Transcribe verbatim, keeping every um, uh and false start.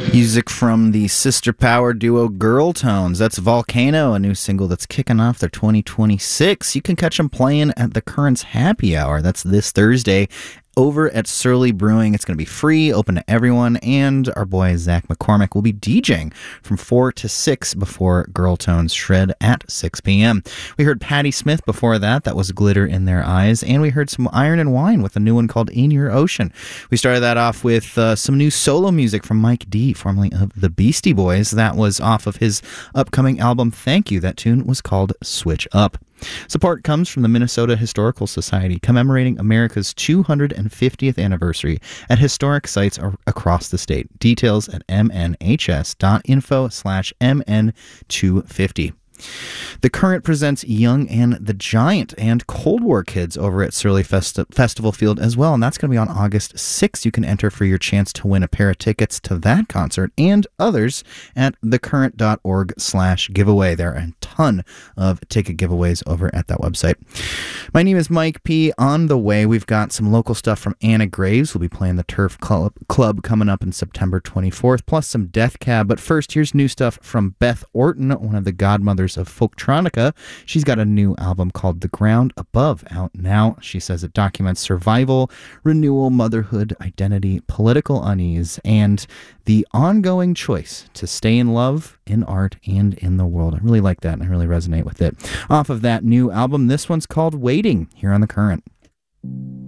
Music from the sister power duo Girl Tones. That's Volcano, a new single that's kicking off their twenty twenty-six. You can catch them playing at the Currents Happy Hour. That's this Thursday over at Surly Brewing. It's going to be free, open to everyone, and our boy Zach McCormick will be DJing from four to six before Girl Tones shred at six p.m. We heard Patti Smith before that. That was Glitter in Their Eyes. And we heard some Iron and Wine with a new one called In Your Ocean. We started that off with uh, some new solo music from Mike D, formerly of the Beastie Boys. That was off of his upcoming album, Thank You. That tune was called Switch Up. Support comes from the Minnesota Historical Society, commemorating America's two hundred fiftieth anniversary at historic sites ar- across the state. Details at mnhs.info slash mn250. The Current presents Young and the Giant and Cold War Kids over at Surly Festi- Festival Field as well, and that's going to be on August sixth. You can enter for your chance to win a pair of tickets to that concert and others at thecurrent.org slash giveaway. There are a ton of ticket giveaways over at that website. My name is Mike P. On the way, we've got some local stuff from Anna Graves. We'll be playing the Turf Club, Club coming up on September twenty-fourth, plus some Death Cab. But first, here's new stuff from Beth Orton, one of the godmothers of Folktronica. She's got a new album called The Ground Above out now. She says it documents survival, renewal, motherhood, identity, political unease, and the ongoing choice to stay in love, in art, and in the world. I really like that, and I really resonate with it. Off of that new album, this one's called Waiting, here on The Current.